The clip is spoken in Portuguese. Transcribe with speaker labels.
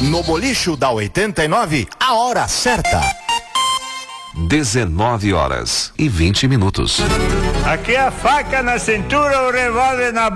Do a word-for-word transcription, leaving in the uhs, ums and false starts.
Speaker 1: No Bolicho da oitenta e nove, a hora certa.
Speaker 2: dezenove horas e vinte minutos.
Speaker 3: Aqui é a faca na cintura, o revólver na